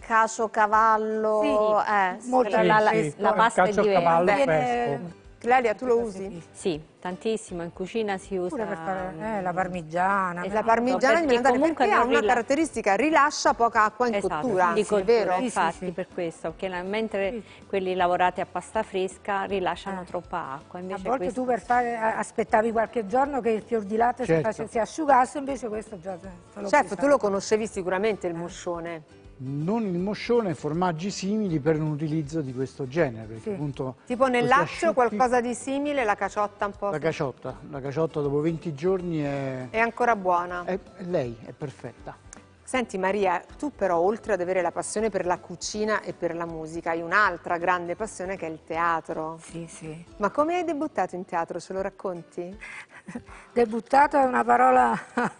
caciocavallo, molto la pasta è caciocavallo diversa. fresco. Clelia, tu lo usi? Sì, tantissimo, in cucina si usa. Pure per fare la parmigiana. La parmigiana perché comunque perché ha non una caratteristica, rilascia poca acqua in cottura, di è cottura, vero? infatti per questo, che mentre quelli lavorati a pasta fresca rilasciano troppa acqua. A Invece volte questo... tu per fare aspettavi qualche giorno che il fior di latte si asciugasse, invece questo già te lo Chef, puoi tu lo conoscevi sicuramente il moscione. Non il moscione, formaggi simili per un utilizzo di questo genere. Perché appunto Tipo nel così laccio asciutti- qualcosa di simile, la caciotta un po'. La caciotta dopo 20 giorni È ancora buona. lei è perfetta. Senti Maria, tu però oltre ad avere la passione per la cucina e per la musica, hai un'altra grande passione che è il teatro. Sì, sì. Ma come hai debuttato in teatro, ce lo racconti? Debuttato è una parola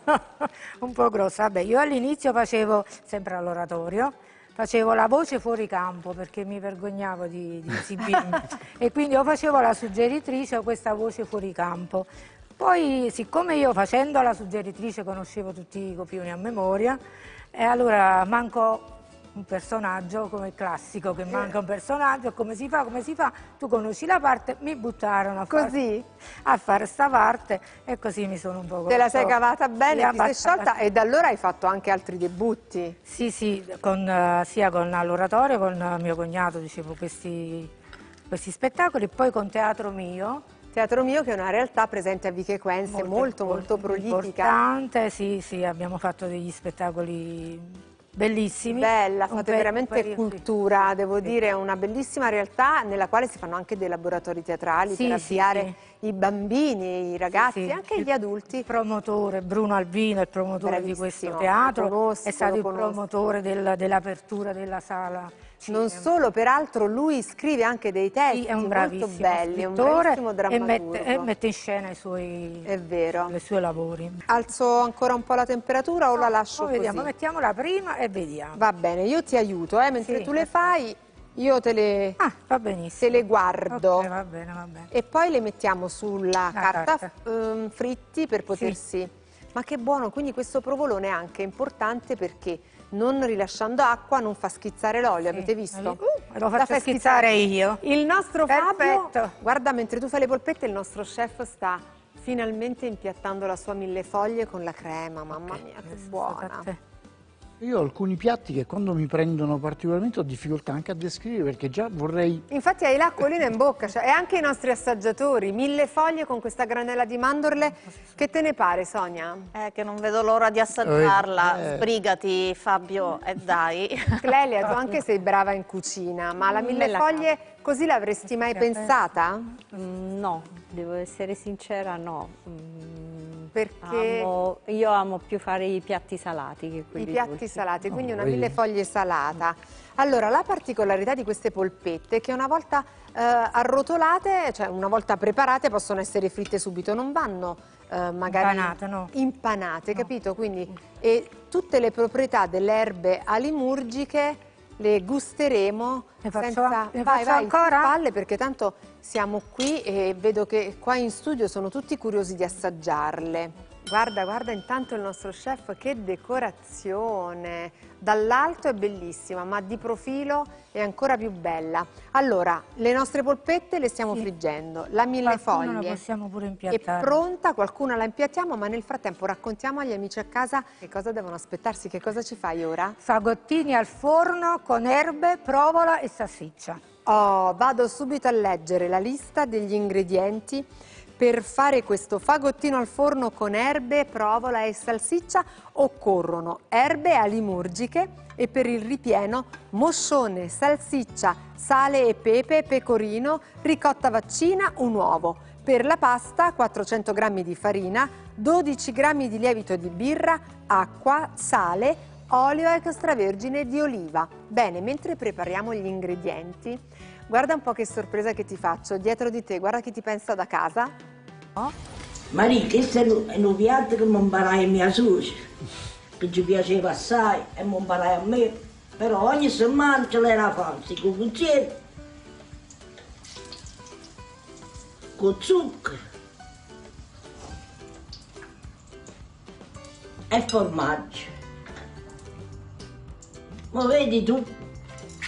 un po' grossa. Vabbè, io all'inizio facevo, sempre all'oratorio, facevo la voce fuori campo perché mi vergognavo di esibirmi e quindi o facevo la suggeritrice o questa voce fuori campo. Poi, siccome io facendo la suggeritrice conoscevo tutti i copioni a memoria, e allora manco un personaggio come classico, che manca un personaggio, come si fa, tu conosci la parte, mi buttarono a fare sta parte e così mi sono un po'... Te la sei cavata bene, ti sei sciolta e da allora hai fatto anche altri debutti. Sì, sì, sia con l'oratorio, con mio cognato, dicevo, questi spettacoli, poi con Teatro Mio. Teatro Mio che è una realtà presente a Vico Equense, molto prolifica. Importante, sì, sì, abbiamo fatto degli spettacoli bellissimi. Bella, fate veramente cultura, devo dire, è una bellissima realtà nella quale si fanno anche dei laboratori teatrali per avviare i bambini, i ragazzi e anche gli adulti. Il promotore, Bruno Albino, il promotore di questo teatro, è stato il promotore dell'apertura della sala. Non solo, peraltro lui scrive anche dei testi molto belli, è un bravissimo drammaturgo. E mette in scena i suoi lavori. Alzo ancora un po' la temperatura o la lascio così? Vediamo, mettiamola prima e vediamo. Va bene, io ti aiuto, mentre tu le fai io te le guardo. Okay, va bene, va bene. E poi le mettiamo sulla carta fritti per potersi... Ma che buono, quindi questo provolone è anche importante perché non rilasciando acqua non fa schizzare l'olio, avete visto? Lo faccio schizzare io. Il nostro Fabio, guarda, mentre tu fai le polpette il nostro chef sta finalmente impiattando la sua millefoglie con la crema, mamma mia che buona. Io ho alcuni piatti che quando mi prendono particolarmente ho difficoltà anche a descrivere perché già vorrei... Infatti hai l'acquolina in bocca, e anche i nostri assaggiatori, millefoglie con questa granella di mandorle. Che te ne pare, Sonia? Che non vedo l'ora di assaggiarla, sbrigati Fabio e dai. Clelia, tu anche sei brava in cucina, ma la millefoglie così l'avresti mai pensata? No, devo essere sincera, no. Perché io amo più fare i piatti salati che quelli dolci. Salati, quindi una millefoglie salata. Allora, la particolarità di queste polpette è che una volta arrotolate, cioè una volta preparate, possono essere fritte subito, non vanno magari impanate, capito? Quindi tutte le proprietà delle erbe alimurgiche le gusteremo senza... Vai, ancora? Palle, perché tanto siamo qui e vedo che qua in studio sono tutti curiosi di assaggiarle. Guarda, guarda intanto il nostro chef, che decorazione! Dall'alto è bellissima, ma di profilo è ancora più bella. Allora, le nostre polpette le stiamo friggendo, la millefoglie la possiamo pure impiattare. è pronta, qualcuna la impiattiamo, ma nel frattempo raccontiamo agli amici a casa che cosa devono aspettarsi, che cosa ci fai ora? Fagottini al forno con erbe, provola e salsiccia. Oh, vado subito a leggere la lista degli ingredienti. Per fare questo fagottino al forno con erbe, provola e salsiccia occorrono erbe alimurgiche e per il ripieno moscione, salsiccia, sale e pepe, pecorino, ricotta vaccina, un uovo. Per la pasta 400 g di farina, 12 g di lievito di birra, acqua, sale, olio extravergine di oliva. Bene, mentre prepariamo gli ingredienti, guarda un po' che sorpresa che ti faccio. Dietro di te, guarda chi ti pensa da casa. Oh? Maria, questo è un piatto che mi imparai a mia suocera, che ci piaceva assai e mi imparai a me. Però ogni settimana ce l'era fatta, con cucchiaio, con zucchero e formaggio. Ma vedi tu,